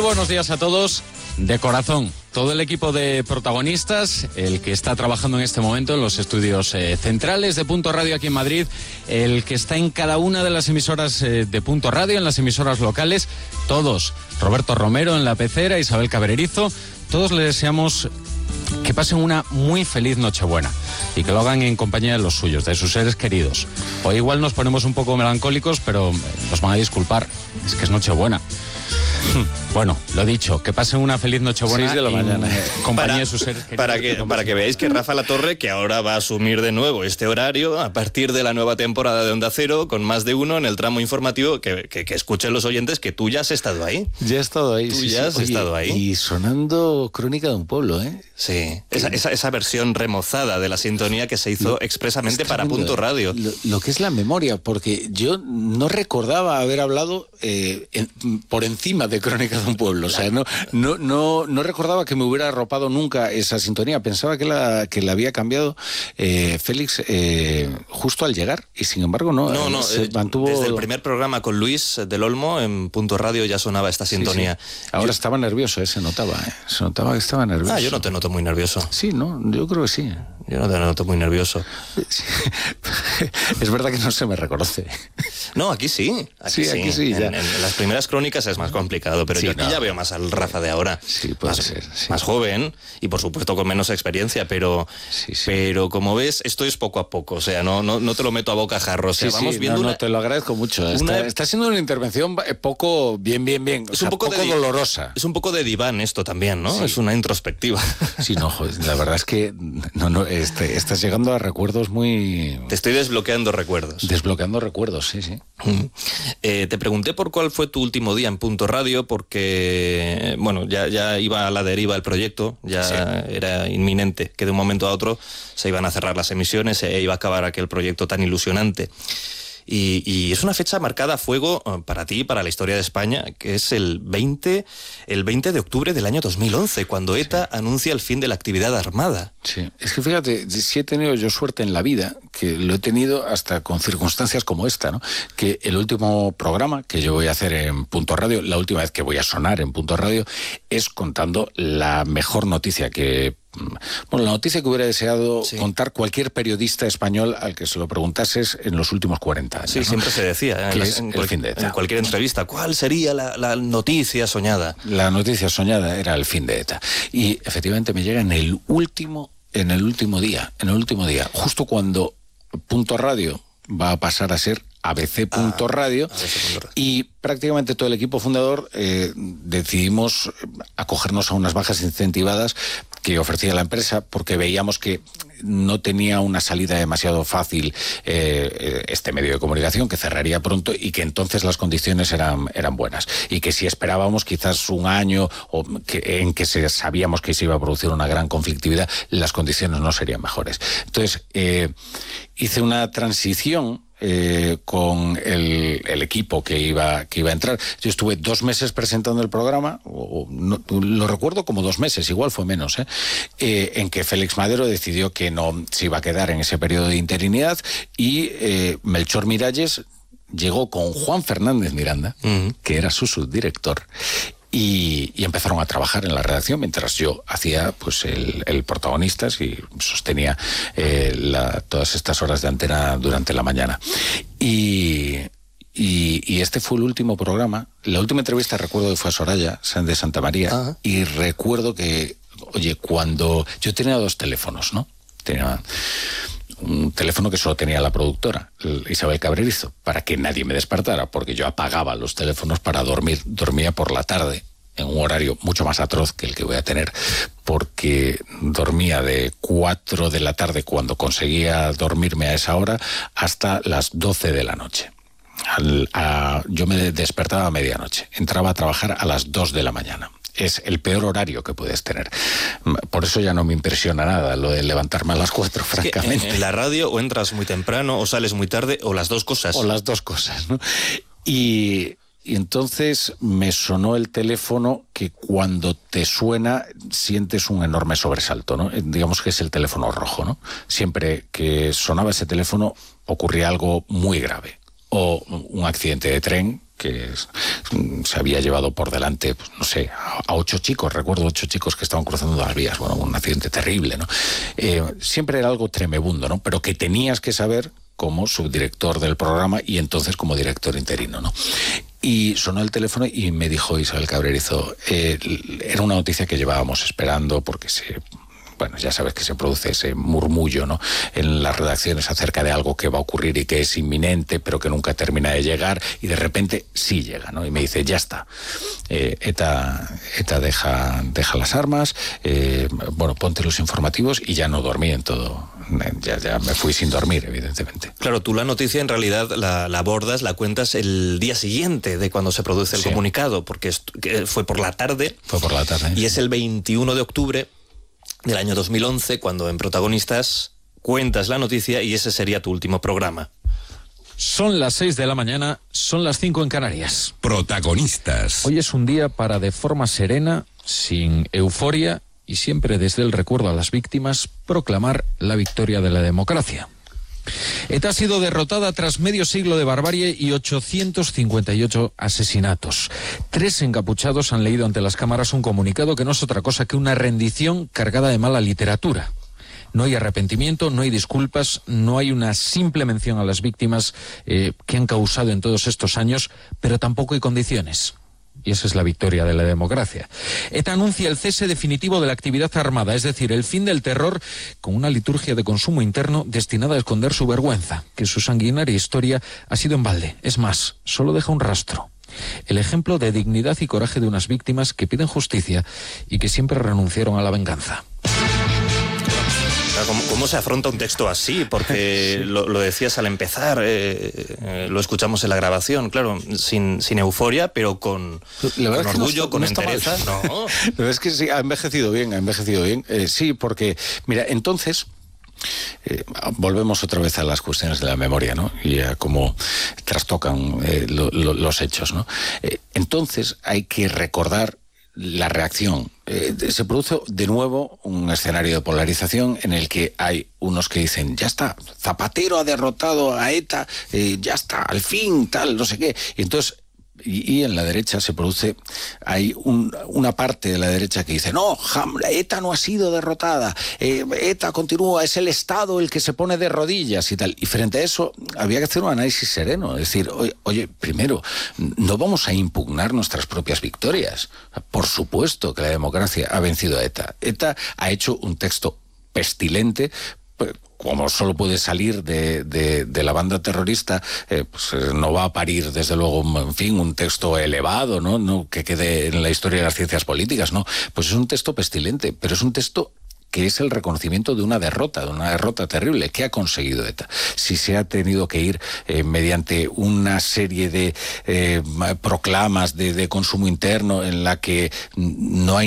buenos días a todos, de corazón. Todo el equipo de protagonistas, el que está trabajando en este momento en los estudios centrales de Punto Radio aquí en Madrid, el que está en cada una de las emisoras de Punto Radio, en las emisoras locales, todos, Roberto Romero en la pecera, Isabel Cabrerizo, todos les deseamos que pasen una muy feliz Nochebuena y que lo hagan en compañía de los suyos, de sus seres queridos. Hoy igual nos ponemos un poco melancólicos, pero nos van a disculpar, es que es Nochebuena. Bueno, lo dicho, que pasen una feliz Nochebuena en compañía de sus seres queridos. Para que veáis que Rafa Latorre, que ahora va a asumir de nuevo este horario a partir de la nueva temporada de Onda Cero, con más de uno en el tramo informativo, que escuchen los oyentes que tú ya has estado ahí. Ya he estado ahí. Tú ya has estado ahí. Y sonando Crónica de un Pueblo, ¿eh? Sí, esa versión remozada de la sintonía que se hizo expresamente para Punto Radio. Lo que es la memoria, porque yo no recordaba haber hablado por encima de Crónica de un Pueblo. O sea, no recordaba que me hubiera arropado nunca esa sintonía. Pensaba que la había cambiado Félix justo al llegar, y sin embargo no se mantuvo. Desde el primer programa con Luis del Olmo en Punto Radio ya sonaba esta sintonía. Sí. Ahora estaba nervioso, se notaba que estaba nervioso. Yo no te noto muy nervioso. Sí, ¿no? Yo creo que sí. Yo no te noto muy nervioso. Sí. Es verdad que no se me reconoce. No, aquí sí. Aquí sí. En las primeras crónicas es más complicado, pero yo aquí ya veo más al Rafa de ahora. Sí, puede ser. Sí. Más joven y por supuesto con menos experiencia, pero como ves, esto es poco a poco. O sea, no te lo meto a bocajarro. O sea, vamos viendo te lo agradezco mucho. Está siendo una intervención poco bien. Es un poco dolorosa. Es un poco de diván esto también, ¿no? Sí. Es una introspectiva. Sí, no, joder, la verdad es que estás llegando a recuerdos muy... Te estoy desbloqueando recuerdos. Desbloqueando recuerdos, sí. Te pregunté por cuál fue tu último día en Punto Radio, porque, bueno, ya iba a la deriva el proyecto, era inminente que de un momento a otro se iban a cerrar las emisiones e iba a acabar aquel proyecto tan ilusionante. Y es una fecha marcada a fuego para ti, para la historia de España, que es el 20 de octubre del año 2011, cuando ETA anuncia el fin de la actividad armada. Sí, es que fíjate, si he tenido yo suerte en la vida, que lo he tenido hasta con circunstancias como esta, ¿no? Que el último programa que yo voy a hacer en Punto Radio, la última vez que voy a sonar en Punto Radio, es contando la mejor noticia la noticia que hubiera deseado contar cualquier periodista español al que se lo preguntases en los últimos 40 años. Sí, ¿no? Siempre se decía el fin de ETA. En cualquier entrevista, ¿cuál sería la noticia soñada? La noticia soñada era el fin de ETA. Y efectivamente me llega en el último día, justo cuando Punto Radio va a pasar a ser ABC Punto Radio, y prácticamente todo el equipo fundador decidimos acogernos a unas bajas incentivadas que ofrecía la empresa, porque veíamos que no tenía una salida demasiado fácil este medio de comunicación, que cerraría pronto, y que entonces las condiciones eran buenas, y que si esperábamos quizás un año en que sabíamos que se iba a producir una gran conflictividad, las condiciones no serían mejores. Entonces hice una transición con el equipo que iba a entrar. Yo estuve 2 meses presentando el programa, lo recuerdo como 2 meses, igual fue menos, en que Félix Madero decidió que no se iba a quedar en ese periodo de interinidad, y Melchor Miralles llegó con Juan Fernández Miranda, que era su subdirector, y empezaron a trabajar en la redacción mientras yo hacía pues el protagonistas y sostenía todas estas horas de antena durante la mañana. Y este fue el último programa. La última entrevista recuerdo que fue a Soraya de Santa María. Ajá. Y recuerdo que, cuando yo tenía 2 teléfonos, ¿no? Tenía un teléfono que solo tenía la productora, Isabel Cabrerizo, para que nadie me despertara, porque yo apagaba los teléfonos para dormir. Dormía por la tarde, en un horario mucho más atroz que el que voy a tener, porque dormía de 4 de la tarde, cuando conseguía dormirme a esa hora, hasta las 12 de la noche. Yo me despertaba a medianoche, entraba a trabajar a las 2 de la mañana. Es el peor horario que puedes tener. Por eso ya no me impresiona nada lo de levantarme a las 4, francamente. En la radio o entras muy temprano o sales muy tarde, o las dos cosas. O las dos cosas, ¿no? Y entonces me sonó el teléfono, que cuando te suena sientes un enorme sobresalto, ¿no? Digamos que es el teléfono rojo, ¿no? Siempre que sonaba ese teléfono ocurría algo muy grave. O un accidente de tren se había llevado por delante, pues, no sé, a 8 chicos, recuerdo 8 chicos que estaban cruzando las vías, bueno, un accidente terrible, ¿no? Siempre era algo tremebundo, ¿no? Pero que tenías que saber como subdirector del programa y entonces como director interino, ¿no? Y sonó el teléfono y me dijo Isabel Cabrerizo, era una noticia que llevábamos esperando porque bueno, ya sabes que se produce ese murmullo, ¿no?, en las redacciones acerca de algo que va a ocurrir y que es inminente, pero que nunca termina de llegar, y de repente sí llega, ¿no? Y me dice, ya está, ETA deja las armas, bueno, ponte los informativos, y ya no dormí en todo, ya me fui sin dormir, evidentemente. Claro, tú la noticia en realidad la abordas, la cuentas el día siguiente de cuando se produce el comunicado, porque fue por la tarde. Fue por la tarde. Y es el 21 de octubre del año 2011, cuando en Protagonistas cuentas la noticia y ese sería tu último programa. Son las 6 de la mañana, son las 5 en Canarias. Protagonistas. Hoy es un día para, de forma serena, sin euforia y siempre desde el recuerdo a las víctimas, proclamar la victoria de la democracia. ETA ha sido derrotada tras medio siglo de barbarie y 858 asesinatos. 3 encapuchados han leído ante las cámaras un comunicado que no es otra cosa que una rendición cargada de mala literatura. No hay arrepentimiento, no hay disculpas, no hay una simple mención a las víctimas que han causado en todos estos años, pero tampoco hay condiciones. Y esa es la victoria de la democracia. ETA anuncia el cese definitivo de la actividad armada, es decir, el fin del terror, con una liturgia de consumo interno destinada a esconder su vergüenza, que su sanguinaria historia ha sido en balde. Es más, solo deja un rastro. El ejemplo de dignidad y coraje de unas víctimas que piden justicia y que siempre renunciaron a la venganza. ¿Cómo se afronta un texto así? Porque lo decías al empezar, lo escuchamos en la grabación, claro, sin euforia, pero con orgullo, con entereza. No, pero es que sí, ha envejecido bien. Sí, porque, mira, entonces volvemos otra vez a las cuestiones de la memoria, ¿no? Y a cómo trastocan los hechos, ¿no? Entonces hay que recordar la reacción. Se produce de nuevo un escenario de polarización en el que hay unos que dicen, ya está, Zapatero ha derrotado a ETA, ya está, al fin, tal, no sé qué. Y entonces, y en la derecha se produce, hay una parte de la derecha que dice, no, ETA no ha sido derrotada, ETA continúa, es el Estado el que se pone de rodillas y tal. Y frente a eso había que hacer un análisis sereno, es decir, oye, primero, no vamos a impugnar nuestras propias victorias. Por supuesto que la democracia ha vencido a ETA. ETA ha hecho un texto pestilente, como solo puede salir de la banda terrorista, pues no va a parir, desde luego, en fin, un texto elevado, ¿no? Que quede en la historia de las ciencias políticas, ¿no? Pues es un texto pestilente, pero es un texto que es el reconocimiento de una derrota terrible. ¿Qué ha conseguido ETA? Si se ha tenido que ir mediante una serie de proclamas de consumo interno en la que no hay